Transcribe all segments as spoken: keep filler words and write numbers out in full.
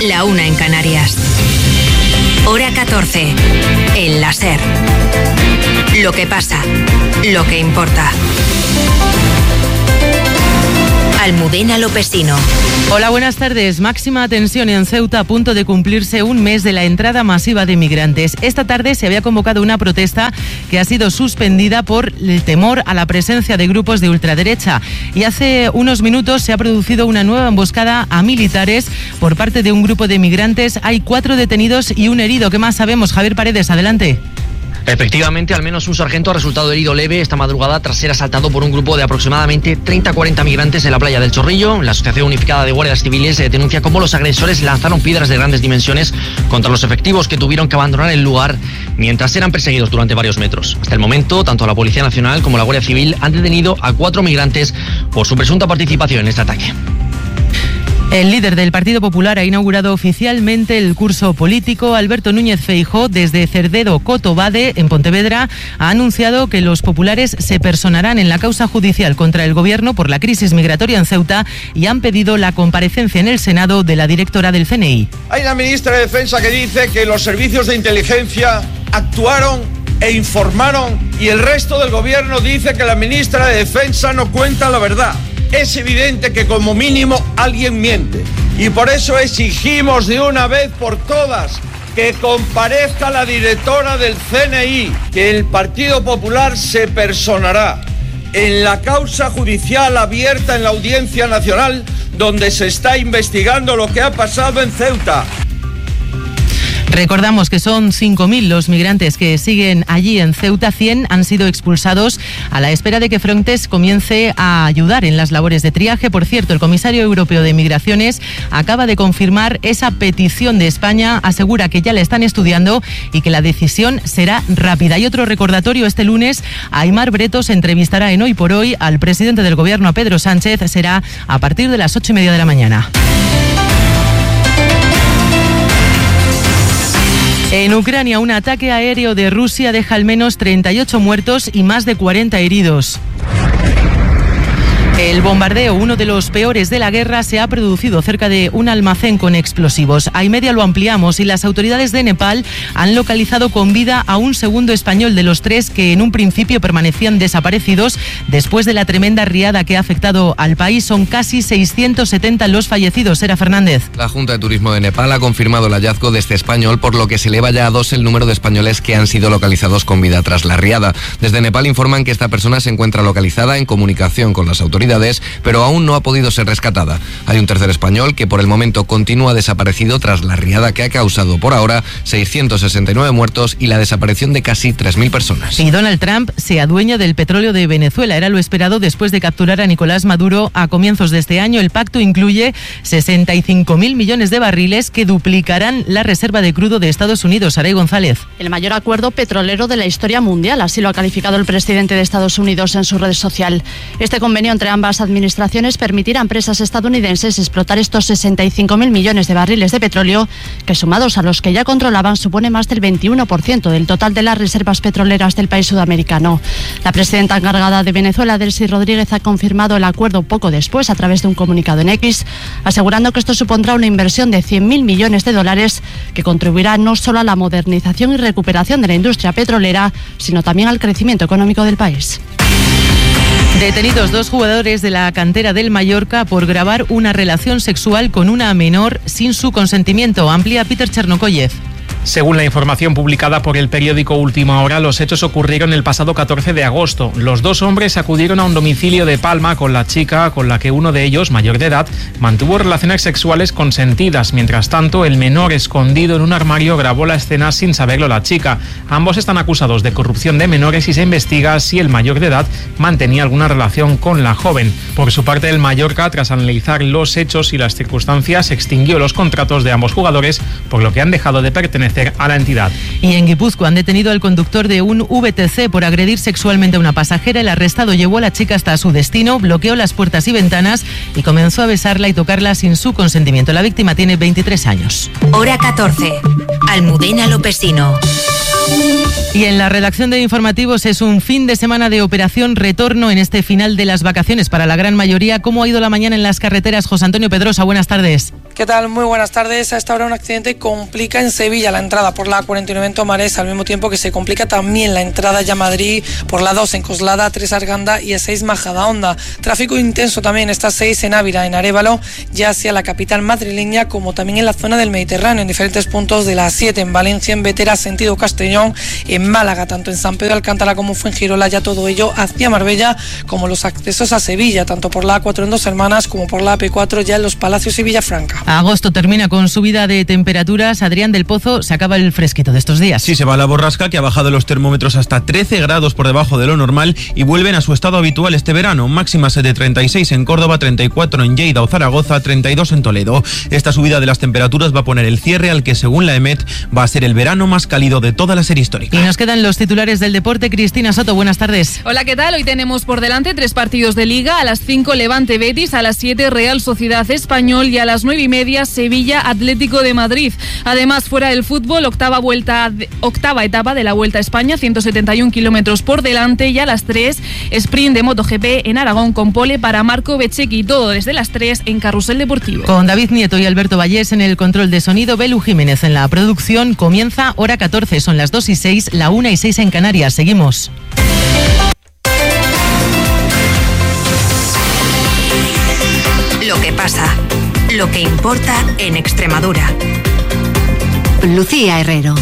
la una en Canarias. Hora catorce, en la SER. Lo que pasa, lo que importa. Almudena Lopesino. Hola, buenas tardes. Máxima tensión en Ceuta, a punto de cumplirse un mes de la entrada masiva de migrantes. Esta tarde se había convocado una protesta que ha sido suspendida por el temor a la presencia de grupos de ultraderecha. Y hace unos minutos se ha producido una nueva emboscada a militares por parte de un grupo de migrantes. Hay cuatro detenidos y un herido. ¿Qué más sabemos? Javier Paredes, adelante. Efectivamente, al menos un sargento ha resultado herido leve esta madrugada tras ser asaltado por un grupo de aproximadamente treinta a cuarenta migrantes en la playa del Chorrillo. La Asociación Unificada de Guardias Civiles denuncia cómo los agresores lanzaron piedras de grandes dimensiones contra los efectivos, que tuvieron que abandonar el lugar mientras eran perseguidos durante varios metros. Hasta el momento, tanto la Policía Nacional como la Guardia Civil han detenido a cuatro migrantes por su presunta participación en este ataque. El líder del Partido Popular ha inaugurado oficialmente el curso político. Alberto Núñez Feijóo, desde Cerdedo Cotobade, en Pontevedra, ha anunciado que los populares se personarán en la causa judicial contra el Gobierno por la crisis migratoria en Ceuta y han pedido la comparecencia en el Senado de la directora del C N I. Hay una ministra de Defensa que dice que los servicios de inteligencia actuaron e informaron, y el resto del Gobierno dice que la ministra de Defensa no cuenta la verdad. Es evidente que como mínimo alguien miente, y por eso exigimos de una vez por todas que comparezca la directora del C N I, que el Partido Popular se personará en la causa judicial abierta en la Audiencia Nacional, donde se está investigando lo que ha pasado en Ceuta. Recordamos que son cinco mil los migrantes que siguen allí en Ceuta. cien han sido expulsados a la espera de que Frontex comience a ayudar en las labores de triaje. Por cierto, el comisario europeo de Migraciones acaba de confirmar esa petición de España. Asegura que ya la están estudiando y que la decisión será rápida. Y otro recordatorio: este lunes Aimar Bretos entrevistará en Hoy por Hoy al presidente del Gobierno, a Pedro Sánchez. Será a partir de las ocho y media de la mañana. En Ucrania, un ataque aéreo de Rusia deja al menos treinta y ocho muertos y más de cuarenta heridos. El bombardeo, uno de los peores de la guerra, se ha producido cerca de un almacén con explosivos. A y media lo ampliamos y las autoridades de Nepal han localizado con vida a un segundo español de los tres que en un principio permanecían desaparecidos después de la tremenda riada que ha afectado al país. Son casi seiscientos setenta los fallecidos. Sera Fernández. La Junta de Turismo de Nepal ha confirmado el hallazgo de este español, por lo que se eleva ya a dos el número de españoles que han sido localizados con vida tras la riada. Desde Nepal informan que esta persona se encuentra localizada, en comunicación con las autoridades, pero aún no ha podido ser rescatada. Hay un tercer español que por el momento continúa desaparecido tras la riada que ha causado por ahora seiscientos sesenta y nueve muertos y la desaparición de casi tres mil personas. Y Donald Trump se adueña del petróleo de Venezuela. Era lo esperado después de capturar a Nicolás Maduro a comienzos de este año. El pacto incluye sesenta y cinco mil millones de barriles que duplicarán la reserva de crudo de Estados Unidos. Saray González. El mayor acuerdo petrolero de la historia mundial, así lo ha calificado el presidente de Estados Unidos en su red social. Este convenio entre ambas administraciones permitirá a empresas estadounidenses explotar estos sesenta y cinco mil millones de barriles de petróleo, que sumados a los que ya controlaban supone más del veintiuno por ciento del total de las reservas petroleras del país sudamericano. La presidenta encargada de Venezuela, Delcy Rodríguez, ha confirmado el acuerdo poco después a través de un comunicado en X, asegurando que esto supondrá una inversión de cien mil millones de dólares que contribuirá no solo a la modernización y recuperación de la industria petrolera, sino también al crecimiento económico del país. Detenidos dos jugadores de la cantera del Mallorca por grabar una relación sexual con una menor sin su consentimiento. Amplía Peter Chernokoyev. Según la información publicada por el periódico Última Hora, los hechos ocurrieron el pasado catorce de agosto. Los dos hombres acudieron a un domicilio de Palma con la chica, con la que uno de ellos, mayor de edad, mantuvo relaciones sexuales consentidas. Mientras tanto, el menor, escondido en un armario, grabó la escena sin saberlo la chica. Ambos están acusados de corrupción de menores y se investiga si el mayor de edad mantenía alguna relación con la joven. Por su parte, el Mallorca, tras analizar los hechos y las circunstancias, extinguió los contratos de ambos jugadores, por lo que han dejado de pertenecer a la entidad. Y en Guipúzcoa han detenido al conductor de un V T C por agredir sexualmente a una pasajera. El arrestado llevó a la chica hasta su destino, bloqueó las puertas y ventanas y comenzó a besarla y tocarla sin su consentimiento. La víctima tiene veintitrés años. Hora catorce. Almudena Lopesino. Y en la redacción de informativos es un fin de semana de operación retorno en este final de las vacaciones para la gran mayoría. ¿Cómo ha ido la mañana en las carreteras? José Antonio Pedrosa, buenas tardes. ¿Qué tal? Muy buenas tardes. A esta hora un accidente complica en Sevilla la entrada por la A cuarenta y nueve en Tomares, al mismo tiempo que se complica también la entrada ya a Madrid por la dos en Coslada, tres Arganda y A seis Majadahonda. Tráfico intenso también esta seis en Ávila, en Arévalo, ya hacia la capital madrileña, como también en la zona del Mediterráneo, en diferentes puntos de la siete en Valencia, en Vetera, sentido Castellón, en Málaga, tanto en San Pedro de Alcántara como Fuengirola, ya todo ello hacia Marbella, como los accesos a Sevilla, tanto por la A cuatro en Dos Hermanas como por la A P cuatro ya en Los Palacios y Villafranca. Agosto termina con subida de temperaturas. Adrián del Pozo, se acaba el fresquito de estos días. Sí, se va la borrasca, que ha bajado los termómetros hasta trece grados por debajo de lo normal y vuelven a su estado habitual este verano. Máximas de treinta y seis en Córdoba, treinta y cuatro en Lleida o Zaragoza, treinta y dos en Toledo. Esta subida de las temperaturas va a poner el cierre al que, según la EMET, va a ser el verano más cálido de toda la serie histórica. Y nos quedan los titulares del deporte. Cristina Soto, buenas tardes. Hola, ¿qué tal? Hoy tenemos por delante tres partidos de Liga. A las cinco Levante Betis, a las siete Real Sociedad Español y a las nueve y media Sevilla Atlético de Madrid. Además, fuera del fútbol, octava vuelta, octava etapa de la Vuelta a España, ciento setenta y un kilómetros por delante, y a las tres sprint de MotoGP en Aragón con pole para Marco Bezzecchi, todo desde las tres en Carrusel Deportivo. Con David Nieto y Alberto Vallés en el control de sonido, Belu Jiménez en la producción. Comienza Hora catorce, son las dos y seis, la una y seis en Canarias. Seguimos. Lo que pasa, lo que importa en Extremadura. Lucía Herrero.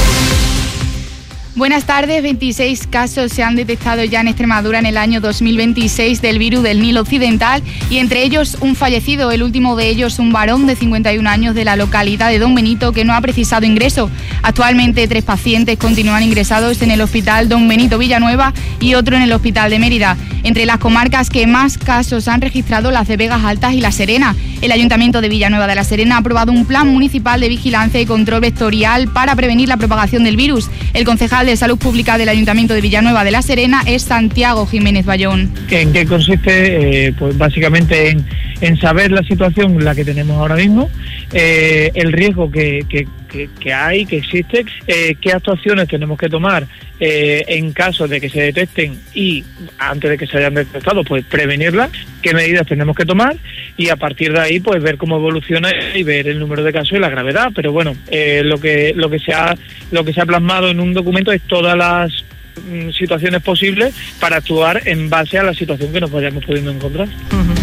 Buenas tardes. veintiséis casos se han detectado ya en Extremadura en el año dos mil veintiséis del virus del Nilo Occidental, y entre ellos un fallecido, el último de ellos un varón de cincuenta y un años de la localidad de Don Benito, que no ha precisado ingreso. Actualmente tres pacientes continúan ingresados en el Hospital Don Benito Villanueva y otro en el Hospital de Mérida. Entre las comarcas que más casos han registrado, las de Vegas Altas y La Serena. El Ayuntamiento de Villanueva de la Serena ha aprobado un plan municipal de vigilancia y control vectorial para prevenir la propagación del virus. El concejal de Salud Pública del Ayuntamiento de Villanueva de la Serena es Santiago Jiménez Bayón. ¿En qué consiste? Eh, pues básicamente en, en saber la situación en la que tenemos ahora mismo, eh, el riesgo que, que, que, que hay, que existe, eh, qué actuaciones tenemos que tomar eh, en caso de que se detecten y antes de que se hayan detectado, pues prevenirlas, qué medidas tenemos que tomar, y a partir de ahí pues ver cómo evoluciona y ver el número de casos y la gravedad. Pero bueno, eh, lo que lo que se ha lo que se ha plasmado en un documento es todas las mm, situaciones posibles para actuar en base a la situación que nos vayamos pudiendo encontrar. Uh-huh.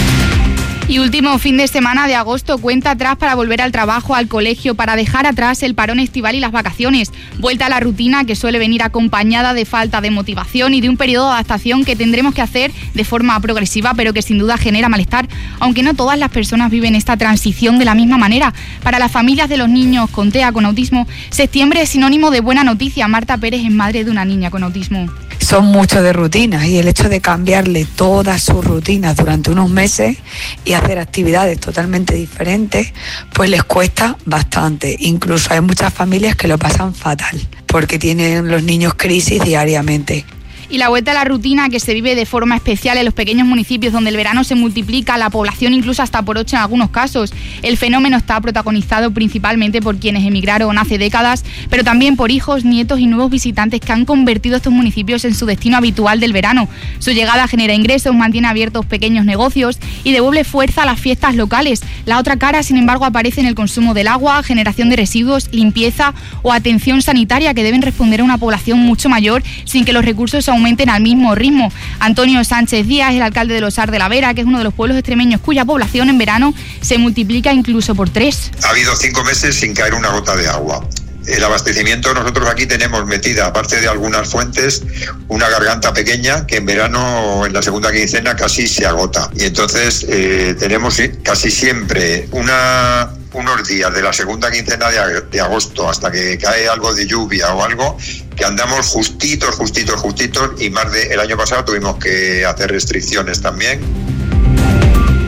Y último fin de semana de agosto, cuenta atrás para volver al trabajo, al colegio, para dejar atrás el parón estival y las vacaciones. Vuelta a la rutina que suele venir acompañada de falta de motivación y de un periodo de adaptación que tendremos que hacer de forma progresiva, pero que sin duda genera malestar, aunque no todas las personas viven esta transición de la misma manera. Para las familias de los niños con TEA, con autismo, septiembre es sinónimo de buena noticia. Marta Pérez es madre de una niña con autismo. Son mucho de rutinas, y el hecho de cambiarle todas sus rutinas durante unos meses y hacer actividades totalmente diferentes, pues les cuesta bastante. Incluso hay muchas familias que lo pasan fatal porque tienen los niños crisis diariamente. Y la vuelta a la rutina que se vive de forma especial en los pequeños municipios donde el verano se multiplica, la población incluso hasta por ocho en algunos casos. El fenómeno está protagonizado principalmente por quienes emigraron hace décadas, pero también por hijos, nietos y nuevos visitantes que han convertido estos municipios en su destino habitual del verano. Su llegada genera ingresos, mantiene abiertos pequeños negocios y devuelve fuerza a las fiestas locales. La otra cara, sin embargo, aparece en el consumo del agua, generación de residuos, limpieza o atención sanitaria, que deben responder a una población mucho mayor sin que los recursos aumenten al mismo ritmo. Antonio Sánchez Díaz, el alcalde de Los Ar de la Vera, que es uno de los pueblos extremeños cuya población en verano se multiplica incluso por tres. Ha habido cinco meses sin caer una gota de agua. El abastecimiento, nosotros aquí tenemos metida, aparte de algunas fuentes, una garganta pequeña que en verano, en la segunda quincena, casi se agota. Y entonces eh, tenemos casi siempre una... unos días de la segunda quincena de, de agosto hasta que cae algo de lluvia o algo, que andamos justitos, justitos, justitos, y más de el año pasado tuvimos que hacer restricciones también.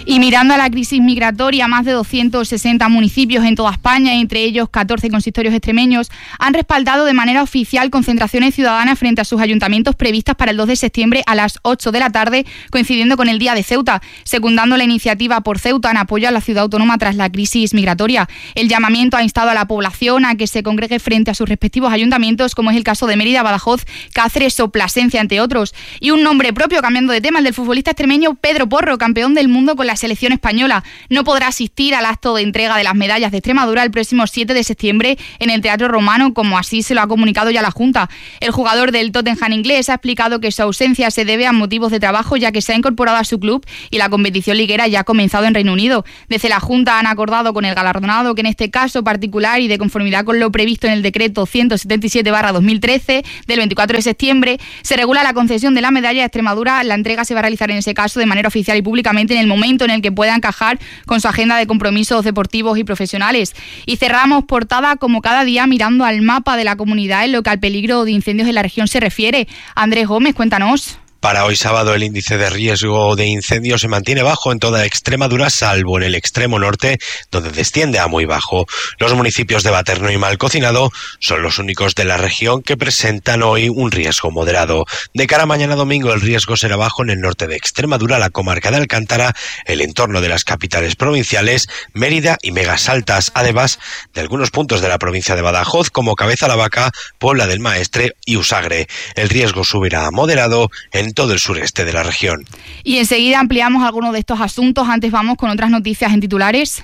Y mirando a la crisis migratoria, más de doscientos sesenta municipios en toda España, entre ellos catorce consistorios extremeños, han respaldado de manera oficial concentraciones ciudadanas frente a sus ayuntamientos previstas para el dos de septiembre a las ocho de la tarde, coincidiendo con el Día de Ceuta, secundando la iniciativa Por Ceuta en apoyo a la ciudad autónoma tras la crisis migratoria. El llamamiento ha instado a la población a que se congregue frente a sus respectivos ayuntamientos, como es el caso de Mérida, Badajoz, Cáceres o Plasencia, entre otros. Y un nombre propio, cambiando de tema, el del futbolista extremeño Pedro Porro, campeón del mundo con la selección española. No podrá asistir al acto de entrega de las medallas de Extremadura el próximo siete de septiembre en el Teatro Romano, como así se lo ha comunicado ya la Junta. El jugador del Tottenham inglés ha explicado que su ausencia se debe a motivos de trabajo, ya que se ha incorporado a su club y la competición liguera ya ha comenzado en Reino Unido. Desde la Junta han acordado con el galardonado que en este caso particular y de conformidad con lo previsto en el decreto ciento setenta y siete barra dos mil trece del veinticuatro de septiembre, se regula la concesión de la medalla de Extremadura. La entrega se va a realizar en ese caso de manera oficial y públicamente en el momento en el que pueda encajar con su agenda de compromisos deportivos y profesionales. Y cerramos portada como cada día mirando al mapa de la comunidad en lo que al peligro de incendios en la región se refiere. Andrés Gómez, cuéntanos. Para hoy sábado el índice de riesgo de incendio se mantiene bajo en toda Extremadura, salvo en el extremo norte, donde desciende a muy bajo. Los municipios de Baterno y Malcocinado son los únicos de la región que presentan hoy un riesgo moderado. De cara a mañana domingo el riesgo será bajo en el norte de Extremadura, la comarca de Alcántara, el entorno de las capitales provinciales, Mérida y Megas Altas, además de algunos puntos de la provincia de Badajoz como Cabeza la Vaca, Puebla del Maestre y Usagre. El riesgo subirá a moderado en todo el sureste de la región. Y enseguida ampliamos algunos de estos asuntos. Antes vamos con otras noticias en titulares.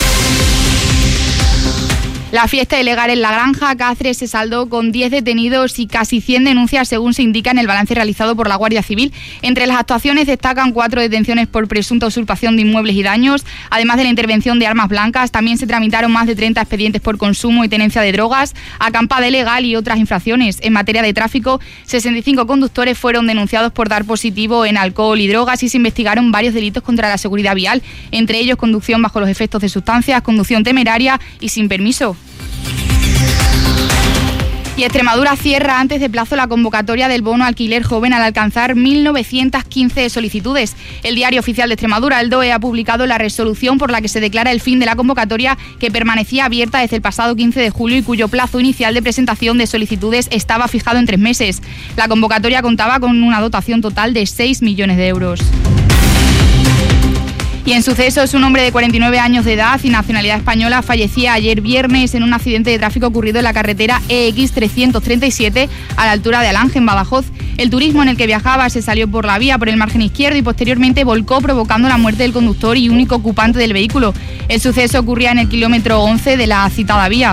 La fiesta ilegal en La Granja, Cáceres, se saldó con diez detenidos y casi cien denuncias, según se indica en el balance realizado por la Guardia Civil. Entre las actuaciones destacan cuatro detenciones por presunta usurpación de inmuebles y daños. Además de la intervención de armas blancas, también se tramitaron más de treinta expedientes por consumo y tenencia de drogas, acampada ilegal y otras infracciones. En materia de tráfico, sesenta y cinco conductores fueron denunciados por dar positivo en alcohol y drogas y se investigaron varios delitos contra la seguridad vial, entre ellos conducción bajo los efectos de sustancias, conducción temeraria y sin permiso. Y Extremadura cierra antes de plazo la convocatoria del bono alquiler joven al alcanzar mil novecientas quince solicitudes. El Diario Oficial de Extremadura, el D O E, ha publicado la resolución por la que se declara el fin de la convocatoria, que permanecía abierta desde el pasado quince de julio y cuyo plazo inicial de presentación de solicitudes estaba fijado en tres meses. La convocatoria contaba con una dotación total de seis millones de euros. Y en sucesos, un hombre de cuarenta y nueve años de edad y nacionalidad española fallecía ayer viernes en un accidente de tráfico ocurrido en la carretera E X trescientos treinta y siete a la altura de Alange, en Badajoz. El turismo en el que viajaba se salió por la vía por el margen izquierdo y posteriormente volcó, provocando la muerte del conductor y único ocupante del vehículo. El suceso ocurría en el kilómetro once de la citada vía.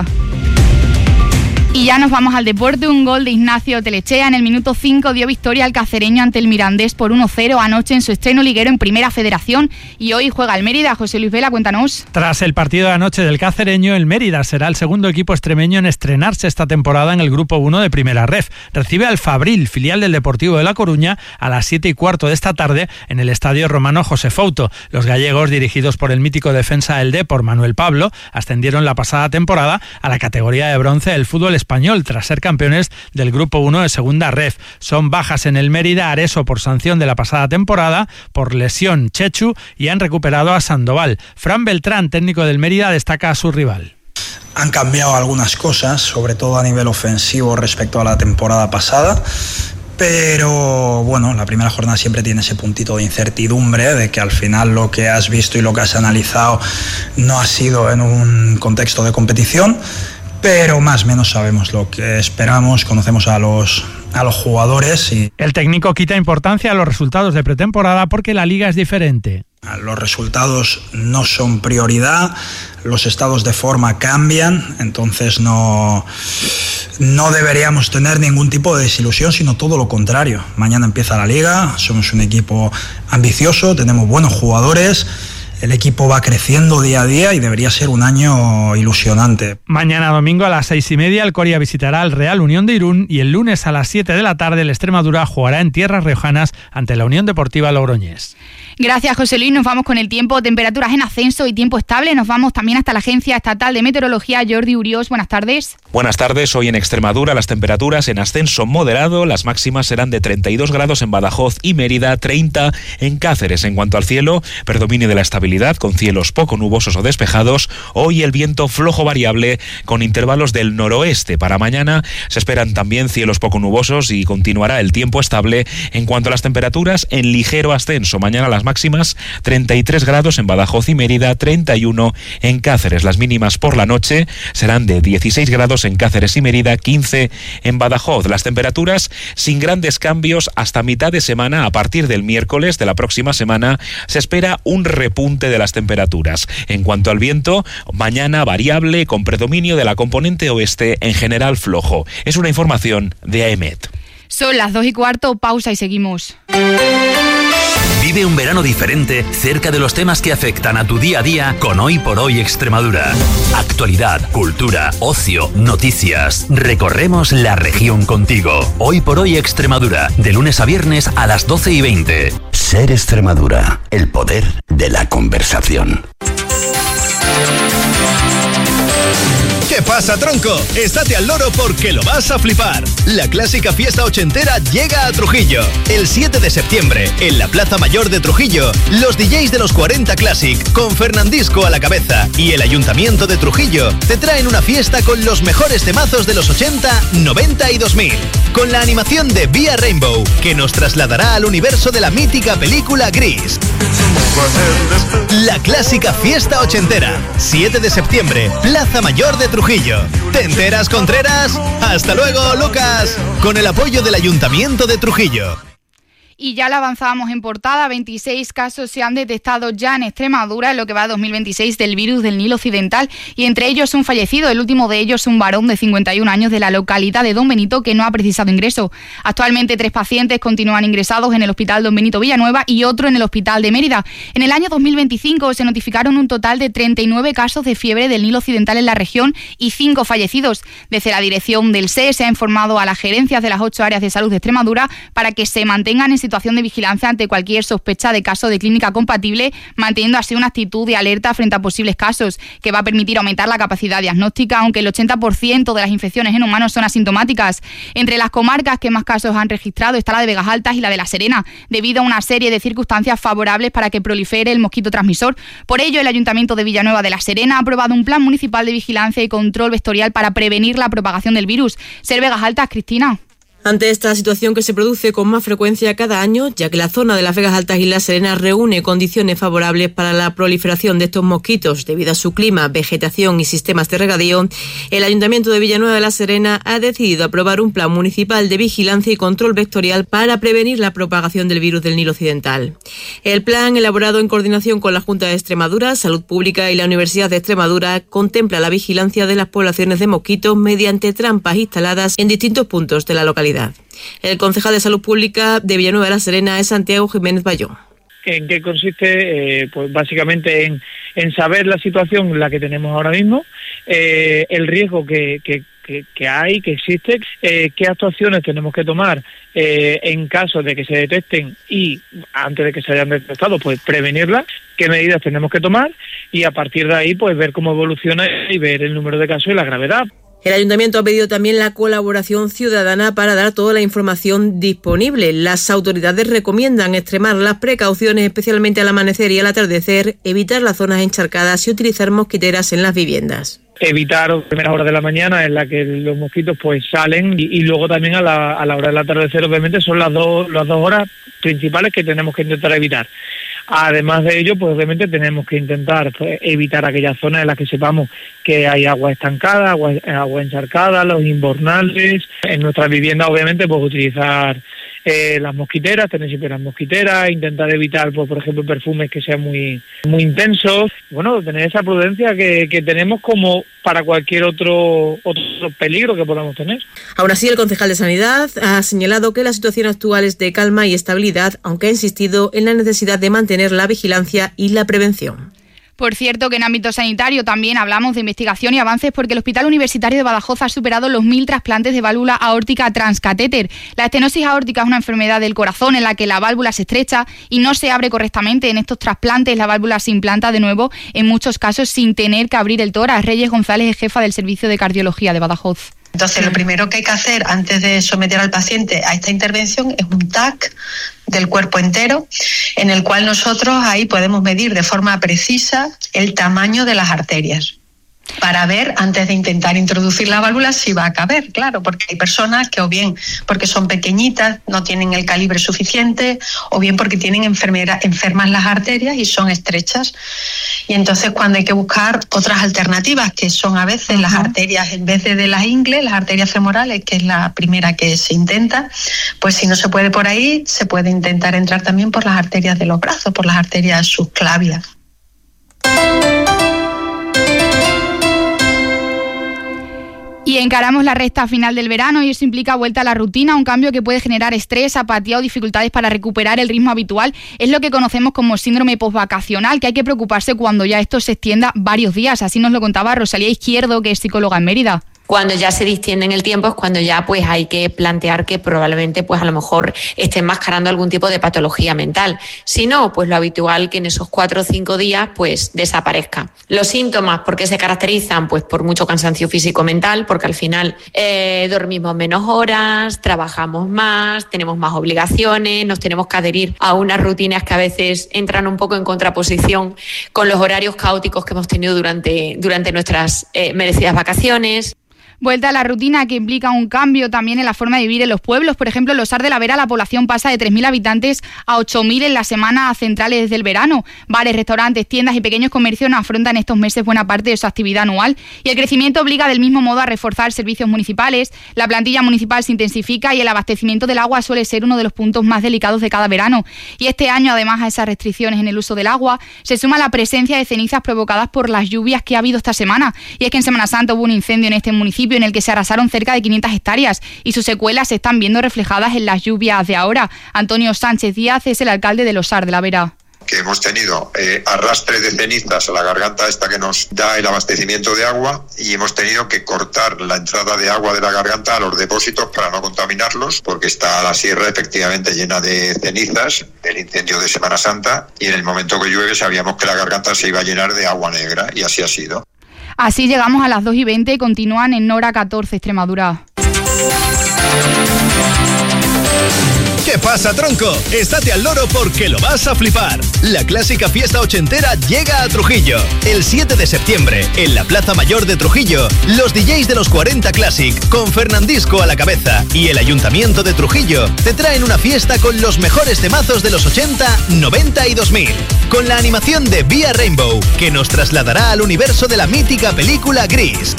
Y ya nos vamos al deporte. Un gol de Ignacio Telechea en el minuto cinco dio victoria al cacereño ante el Mirandés por uno cero anoche en su estreno liguero en Primera Federación, y hoy juega el Mérida. José Luis Vela, cuéntanos. Tras el partido de anoche del cacereño, el Mérida será el segundo equipo extremeño en estrenarse esta temporada en el Grupo uno de Primera Ref. Recibe al Fabril, filial del Deportivo de La Coruña, a las siete y cuarto de esta tarde en el Estadio Romano José Fouto. Los gallegos, dirigidos por el mítico defensa del Depor, Manuel Pablo, ascendieron la pasada temporada a la categoría de bronce del fútbol español tras ser campeones del Grupo uno de Segunda Ref. Son bajas en el Mérida Areso por sanción de la pasada temporada, por lesión Chechu, y han recuperado a Sandoval. Fran Beltrán, técnico del Mérida, destaca a su rival. Han cambiado algunas cosas, sobre todo a nivel ofensivo respecto a la temporada pasada. Pero bueno, la primera jornada siempre tiene ese puntito de incertidumbre, de que al final lo que has visto y lo que has analizado no ha sido en un contexto de competición. Pero más o menos sabemos lo que esperamos, conocemos a los, a los jugadores. Y el técnico quita importancia a los resultados de pretemporada porque la liga es diferente. Los resultados no son prioridad, los estados de forma cambian, entonces no, no deberíamos tener ningún tipo de desilusión, sino todo lo contrario. Mañana empieza la liga, somos un equipo ambicioso, tenemos buenos jugadores. El equipo va creciendo día a día y debería ser un año ilusionante. Mañana domingo a las seis y media el Coria visitará al Real Unión de Irún y el lunes a las siete de la tarde el Extremadura jugará en tierras riojanas ante la Unión Deportiva Logroñés. Gracias, José Luis. Nos vamos con el tiempo, temperaturas en ascenso y tiempo estable. Nos vamos también hasta la Agencia Estatal de Meteorología. Jordi Uriós, buenas tardes. Buenas tardes. Hoy en Extremadura las temperaturas en ascenso moderado. Las máximas serán de treinta y dos grados en Badajoz y Mérida, treinta en Cáceres. En cuanto al cielo, predominio de la estabilidad con cielos poco nubosos o despejados. Hoy el viento flojo variable con intervalos del noroeste. Para mañana se esperan también cielos poco nubosos y continuará el tiempo estable. En cuanto a las temperaturas, en ligero ascenso. Mañana las máximas treinta y tres grados en Badajoz y Mérida, treinta y uno en Cáceres. Las mínimas por la noche serán de dieciséis grados en Cáceres y Mérida, quince en Badajoz. Las temperaturas sin grandes cambios hasta mitad de semana. A partir del miércoles de la próxima semana se espera un repunte de las temperaturas. En cuanto al viento, mañana variable con predominio de la componente oeste, en general flojo. Es una información de AEMET. Son las dos y cuarto, pausa y seguimos. Vive un verano diferente cerca de los temas que afectan a tu día a día con Hoy por Hoy Extremadura. Actualidad, cultura, ocio, noticias. Recorremos la región contigo. Hoy por Hoy Extremadura, de lunes a viernes a las doce y veinte. Ser Extremadura, el poder de la conversación. ¿Qué pasa, tronco? Estate al loro porque lo vas a flipar. La clásica fiesta ochentera llega a Trujillo. El siete de septiembre, en la Plaza Mayor de Trujillo, los D Js de los cuarenta Classic, con Fernandisco a la cabeza, y el Ayuntamiento de Trujillo, te traen una fiesta con los mejores temazos de los ochenta, noventa y dos mil. Con la animación de Vía Rainbow, que nos trasladará al universo de la mítica película Gris. La clásica fiesta ochentera, siete de septiembre, Plaza Mayor de Trujillo. ¿Te enteras, Contreras? Hasta luego, Lucas. Con el apoyo del Ayuntamiento de Trujillo. Y ya lo avanzábamos en portada, veintiséis casos se han detectado ya en Extremadura en lo que va a dos mil veintiséis del virus del Nilo Occidental, y entre ellos un fallecido, el último de ellos un varón de cincuenta y un años de la localidad de Don Benito que no ha precisado ingreso. Actualmente tres pacientes continúan ingresados en el Hospital Don Benito Villanueva y otro en el Hospital de Mérida. En el año dos mil veinticinco se notificaron un total de treinta y nueve casos de fiebre del Nilo Occidental en la región y cinco fallecidos. Desde la dirección del S E se ha informado a las gerencias de las ocho áreas de salud de Extremadura para que se mantengan en situación de vigilancia ante cualquier sospecha de caso de clínica compatible, manteniendo así una actitud de alerta frente a posibles casos, que va a permitir aumentar la capacidad diagnóstica, aunque el ochenta por ciento de las infecciones en humanos son asintomáticas. Entre las comarcas que más casos han registrado está la de Vegas Altas y la de La Serena, debido a una serie de circunstancias favorables para que prolifere el mosquito transmisor. Por ello, el Ayuntamiento de Villanueva de La Serena ha aprobado un plan municipal de vigilancia y control vectorial para prevenir la propagación del virus. Ser Vegas Altas, Cristina. Ante esta situación que se produce con más frecuencia cada año, ya que la zona de las Vegas Altas y La Serena reúne condiciones favorables para la proliferación de estos mosquitos debido a su clima, vegetación y sistemas de regadío, el Ayuntamiento de Villanueva de La Serena ha decidido aprobar un plan municipal de vigilancia y control vectorial para prevenir la propagación del virus del Nilo Occidental. El plan, elaborado en coordinación con la Junta de Extremadura, Salud Pública y la Universidad de Extremadura, contempla la vigilancia de las poblaciones de mosquitos mediante trampas instaladas en distintos puntos de la localidad. El concejal de Salud Pública de Villanueva de La Serena es Santiago Jiménez Bayón. ¿En qué consiste? Eh, pues básicamente en, en saber la situación en la que tenemos ahora mismo, eh, el riesgo que, que, que, que hay, que existe, eh, qué actuaciones tenemos que tomar eh, en caso de que se detecten y antes de que se hayan detectado, pues prevenirlas, qué medidas tenemos que tomar y a partir de ahí pues ver cómo evoluciona y ver el número de casos y la gravedad. El Ayuntamiento ha pedido también la colaboración ciudadana para dar toda la información disponible. Las autoridades recomiendan extremar las precauciones, especialmente al amanecer y al atardecer, evitar las zonas encharcadas y utilizar mosquiteras en las viviendas. Evitar las primeras horas de la mañana en la que los mosquitos pues salen y, y luego también a la, a la hora del atardecer, obviamente son las dos, las dos horas principales que tenemos que intentar evitar. Además de ello, pues obviamente tenemos que intentar pues, evitar aquellas zonas en las que sepamos que hay agua estancada, agua, agua encharcada, los invernales. En nuestras viviendas, obviamente, pues utilizar eh, las mosquiteras, tener siempre las mosquiteras, intentar evitar, pues, por ejemplo, perfumes que sean muy, muy intensos. Bueno, tener esa prudencia que, que tenemos como para cualquier otro, otro peligro que podamos tener. Aún así, el concejal de Sanidad ha señalado que la situación actual es de calma y estabilidad, aunque ha insistido en la necesidad de mantener la vigilancia y la prevención. Por cierto, que en ámbito sanitario también hablamos de investigación y avances porque el Hospital Universitario de Badajoz ha superado los mil trasplantes de válvula aórtica transcatéter. La estenosis aórtica es una enfermedad del corazón en la que la válvula se estrecha y no se abre correctamente. En estos trasplantes la válvula se implanta de nuevo, en muchos casos sin tener que abrir el tórax. Reyes González es jefa del Servicio de Cardiología de Badajoz. Entonces, lo primero que hay que hacer antes de someter al paciente a esta intervención es un T A C del cuerpo entero, en el cual nosotros ahí podemos medir de forma precisa el tamaño de las arterias, para ver, antes de intentar introducir la válvula, si va a caber, claro, porque hay personas que o bien porque son pequeñitas, no tienen el calibre suficiente, o bien porque tienen enfermas las arterias y son estrechas. Y entonces cuando hay que buscar otras alternativas, que son a veces las arterias, en vez de, de las ingles, las arterias femorales, que es la primera que se intenta, pues si no se puede por ahí, se puede intentar entrar también por las arterias de los brazos, por las arterias subclavias. Y encaramos la recta final del verano y eso implica vuelta a la rutina, un cambio que puede generar estrés, apatía o dificultades para recuperar el ritmo habitual. Es lo que conocemos como síndrome postvacacional, que hay que preocuparse cuando ya esto se extienda varios días. Así nos lo contaba Rosalía Izquierdo, que es psicóloga en Mérida. Cuando ya se distiende en el tiempo es cuando ya pues hay que plantear que probablemente pues a lo mejor esté enmascarando algún tipo de patología mental. Si no, pues lo habitual que en esos cuatro o cinco días pues desaparezca. Los síntomas, ¿por qué se caracterizan? Pues por mucho cansancio físico-mental, porque al final eh, dormimos menos horas, trabajamos más, tenemos más obligaciones, nos tenemos que adherir a unas rutinas que a veces entran un poco en contraposición con los horarios caóticos que hemos tenido durante, durante nuestras eh, merecidas vacaciones. Vuelta a la rutina que implica un cambio también en la forma de vivir en los pueblos. Por ejemplo, en Losar de la Vera la población pasa de tres mil habitantes a ocho mil en las semanas centrales del verano. Bares, restaurantes, tiendas y pequeños comercios afrontan estos meses buena parte de su actividad anual y el crecimiento obliga del mismo modo a reforzar servicios municipales. La plantilla municipal se intensifica y el abastecimiento del agua suele ser uno de los puntos más delicados de cada verano. Y este año, además a esas restricciones en el uso del agua, se suma la presencia de cenizas provocadas por las lluvias que ha habido esta semana. Y es que en Semana Santa hubo un incendio en este municipio en el que se arrasaron cerca de quinientas hectáreas y sus secuelas se están viendo reflejadas en las lluvias de ahora. Antonio Sánchez Díaz es el alcalde de Losar de la Vera. Que hemos tenido eh, arrastre de cenizas a la garganta esta que nos da el abastecimiento de agua y hemos tenido que cortar la entrada de agua de la garganta a los depósitos para no contaminarlos, porque está la sierra efectivamente llena de cenizas del incendio de Semana Santa y en el momento que llueve sabíamos que la garganta se iba a llenar de agua negra y así ha sido. Así llegamos a las dos y veinte y continúan en Hora catorce, Extremadura. ¿Qué pasa, tronco? Estate al loro porque lo vas a flipar. La clásica fiesta ochentera llega a Trujillo. El siete de septiembre, en la Plaza Mayor de Trujillo, los D Js de los cuarenta Classic, con Fernandisco a la cabeza, y el Ayuntamiento de Trujillo te traen una fiesta con los mejores temazos de los ochenta, noventa y dos mil. Con la animación de Vía Rainbow, que nos trasladará al universo de la mítica película Gris.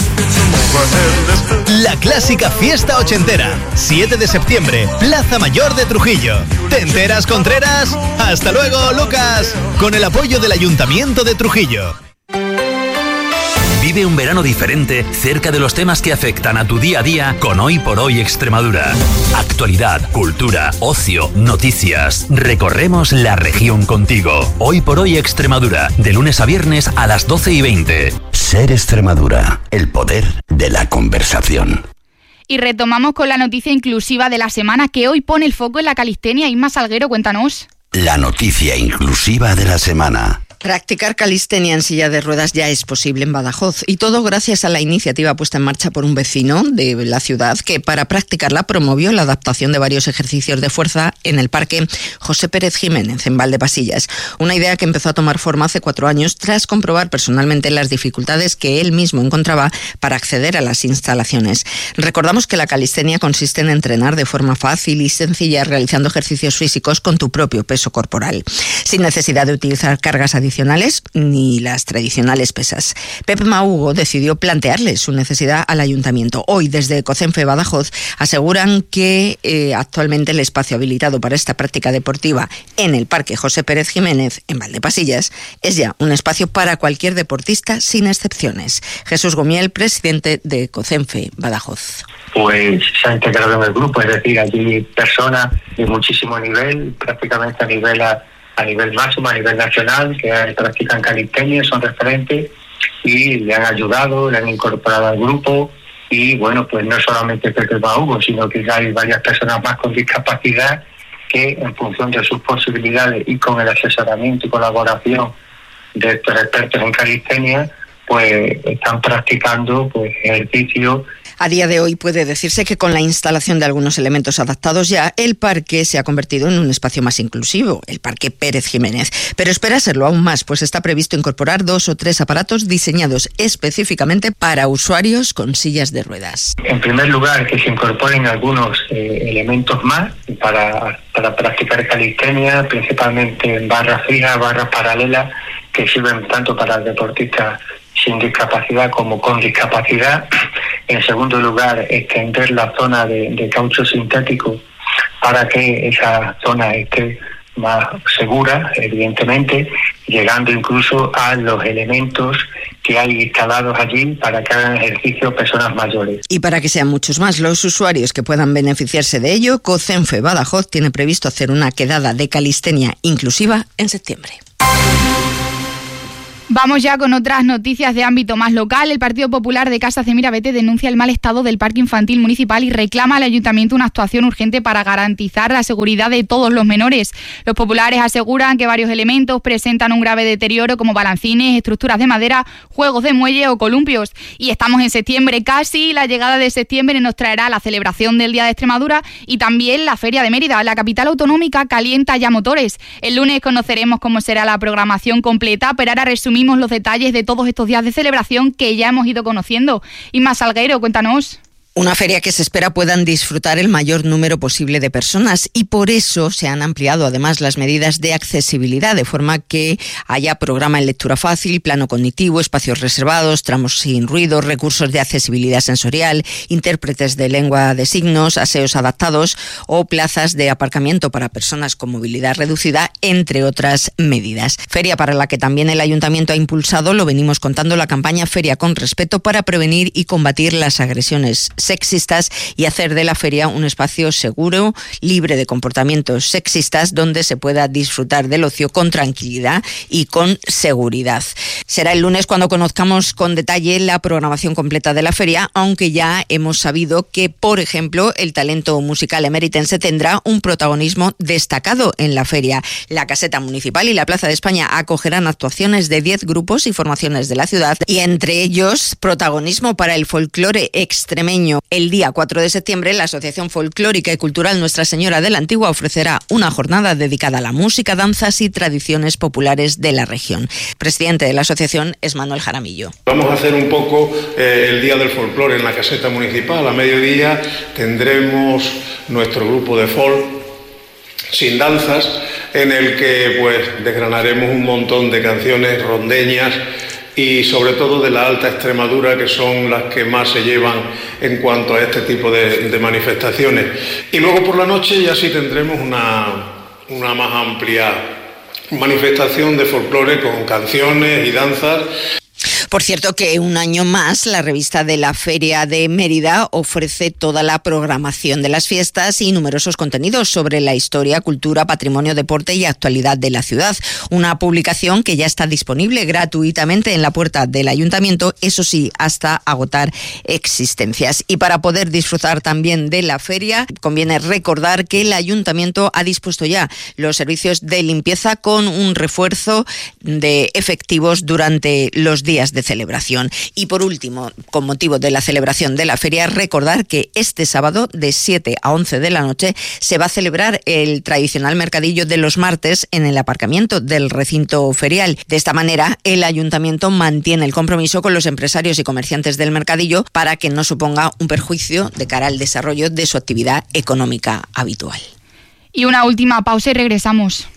La clásica fiesta ochentera, siete de septiembre, Plaza Mayor de Trujillo. ¿Te enteras, Contreras? ¡Hasta luego, Lucas! Con el apoyo del Ayuntamiento de Trujillo. Vive un verano diferente cerca de los temas que afectan a tu día a día con Hoy por Hoy Extremadura. Actualidad, cultura, ocio, noticias. Recorremos la región contigo. Hoy por Hoy Extremadura, de lunes a viernes a las doce y veinte. Ser Extremadura, el poder de la conversación. Y retomamos con la noticia inclusiva de la semana que hoy pone el foco en la calistenia. Inma Salguero, cuéntanos. La noticia inclusiva de la semana. Practicar calistenia en silla de ruedas ya es posible en Badajoz y todo gracias a la iniciativa puesta en marcha por un vecino de la ciudad que para practicarla promovió la adaptación de varios ejercicios de fuerza en el Parque José Pérez Jiménez en Valdepasillas. Una idea que empezó a tomar forma hace cuatro años tras comprobar personalmente las dificultades que él mismo encontraba para acceder a las instalaciones. Recordamos que la calistenia consiste en entrenar de forma fácil y sencilla realizando ejercicios físicos con tu propio peso corporal, sin necesidad de utilizar cargas adicionales adicionales ni las tradicionales pesas. Pep Mahugo decidió plantearle su necesidad al ayuntamiento. Hoy, desde Cocenfe Badajoz, aseguran que eh, actualmente el espacio habilitado para esta práctica deportiva en el Parque José Pérez Jiménez, en Valdepasillas, es ya un espacio para cualquier deportista sin excepciones. Jesús Gomiel, presidente de Cocenfe Badajoz. Pues se ha integrado en el grupo, es decir, allí personas de muchísimo nivel, prácticamente a nivel a a nivel máximo, a nivel nacional, que practican calistenia, son referentes y le han ayudado, le han incorporado al grupo. Y bueno, pues no solamente Pepe Hugo, sino que hay varias personas más con discapacidad que en función de sus posibilidades y con el asesoramiento y colaboración de estos expertos en calistenia, pues están practicando pues ejercicio. A día de hoy puede decirse que con la instalación de algunos elementos adaptados ya, el parque se ha convertido en un espacio más inclusivo, el Parque Pérez Jiménez. Pero espera serlo aún más, pues está previsto incorporar dos o tres aparatos diseñados específicamente para usuarios con sillas de ruedas. En primer lugar, que se incorporen algunos eh, elementos más para, para practicar calistenia, principalmente en barras fijas, barras paralelas, que sirven tanto para deportistas sin discapacidad como con discapacidad. En segundo lugar, extender la zona de, de caucho sintético para que esa zona esté más segura, evidentemente, llegando incluso a los elementos que hay instalados allí para que hagan ejercicio personas mayores. Y para que sean muchos más los usuarios que puedan beneficiarse de ello, COCENFE Badajoz tiene previsto hacer una quedada de calistenia inclusiva en septiembre. Vamos ya con otras noticias de ámbito más local. El Partido Popular de Casas de Mirabete denuncia el mal estado del parque infantil municipal y reclama al Ayuntamiento una actuación urgente para garantizar la seguridad de todos los menores. Los populares aseguran que varios elementos presentan un grave deterioro, como balancines, estructuras de madera, juegos de muelle o columpios. Y estamos en septiembre casi. La llegada de septiembre nos traerá la celebración del Día de Extremadura y también la Feria de Mérida. La capital autonómica calienta ya motores. El lunes conoceremos cómo será la programación completa, pero ahora resumimos los detalles de todos estos días de celebración que ya hemos ido conociendo. Inma Salgueiro, cuéntanos. Una feria que se espera puedan disfrutar el mayor número posible de personas y por eso se han ampliado además las medidas de accesibilidad, de forma que haya programa en lectura fácil, plano cognitivo, espacios reservados, tramos sin ruido, recursos de accesibilidad sensorial, intérpretes de lengua de signos, aseos adaptados o plazas de aparcamiento para personas con movilidad reducida, entre otras medidas. Feria para la que también el Ayuntamiento ha impulsado, lo venimos contando, la campaña Feria con Respeto para prevenir y combatir las agresiones sexistas y hacer de la feria un espacio seguro, libre de comportamientos sexistas, donde se pueda disfrutar del ocio con tranquilidad y con seguridad. Será el lunes cuando conozcamos con detalle la programación completa de la feria, aunque ya hemos sabido que, por ejemplo, el talento musical emeritense tendrá un protagonismo destacado en la feria. La Caseta Municipal y la Plaza de España acogerán actuaciones de diez grupos y formaciones de la ciudad, y entre ellos protagonismo para el folclore extremeño. El día cuatro de septiembre, la Asociación Folclórica y Cultural Nuestra Señora de la Antigua ofrecerá una jornada dedicada a la música, danzas y tradiciones populares de la región. Presidente de la asociación es Manuel Jaramillo. Vamos a hacer un poco eh, el Día del Folclore en la Caseta Municipal. A mediodía tendremos nuestro grupo de folk sin danzas, en el que pues desgranaremos un montón de canciones rondeñas y sobre todo de la Alta Extremadura, que son las que más se llevan en cuanto a este tipo de, de manifestaciones. Y luego por la noche ya sí tendremos una, una más amplia manifestación de folclore con canciones y danzas. Por cierto, que un año más la revista de la Feria de Mérida ofrece toda la programación de las fiestas y numerosos contenidos sobre la historia, cultura, patrimonio, deporte y actualidad de la ciudad. Una publicación que ya está disponible gratuitamente en la puerta del Ayuntamiento, eso sí, hasta agotar existencias. Y para poder disfrutar también de la feria, conviene recordar que el Ayuntamiento ha dispuesto ya los servicios de limpieza con un refuerzo de efectivos durante los días de celebración. Y por último, con motivo de la celebración de la feria, recordar que este sábado de siete a once de la noche se va a celebrar el tradicional mercadillo de los martes en el aparcamiento del recinto ferial. De esta manera, el Ayuntamiento mantiene el compromiso con los empresarios y comerciantes del mercadillo para que no suponga un perjuicio de cara al desarrollo de su actividad económica habitual. Y una última pausa y regresamos.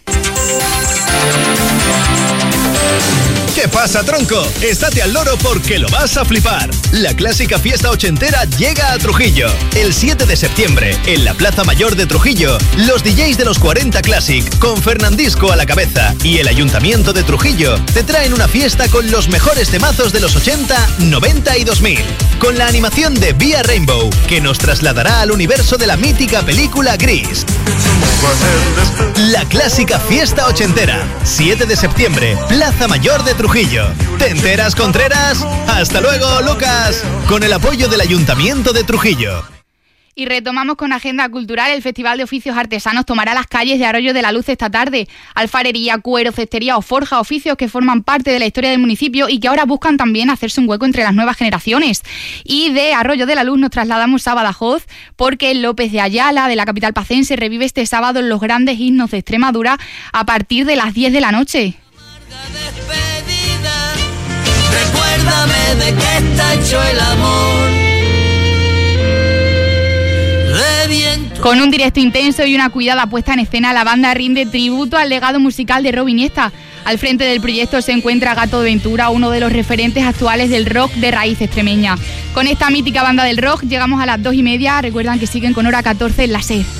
¿Qué pasa, tronco? Estate al loro porque lo vas a flipar. La clásica fiesta ochentera llega a Trujillo. El siete de septiembre, en la Plaza Mayor de Trujillo, los D Js de los cuarenta Classic, con Fernandisco a la cabeza, y el Ayuntamiento de Trujillo, te traen una fiesta con los mejores temazos de los ochenta, noventa y dos mil. Con la animación de Vía Rainbow, que nos trasladará al universo de la mítica película Gris. La clásica fiesta ochentera, siete de septiembre, Plaza Mayor de Trujillo. ¿Te enteras, Contreras? Hasta luego, Lucas, con el apoyo del Ayuntamiento de Trujillo. Y retomamos con agenda cultural. El Festival de Oficios Artesanos tomará las calles de Arroyo de la Luz esta tarde. Alfarería, cuero, cestería o forja, oficios que forman parte de la historia del municipio y que ahora buscan también hacerse un hueco entre las nuevas generaciones. Y de Arroyo de la Luz nos trasladamos a Badajoz, porque López de Ayala, de la capital pacense, revive este sábado los grandes himnos de Extremadura a partir de las diez de la noche. Recuérdame de qué está hecho el amor. Con un directo intenso y una cuidada puesta en escena, la banda rinde tributo al legado musical de Rob Iniesta. Al frente del proyecto se encuentra Gato Ventura, uno de los referentes actuales del rock de raíz extremeña. Con esta mítica banda del rock llegamos a las dos y media. Recuerdan que siguen con Hora catorce en la SER.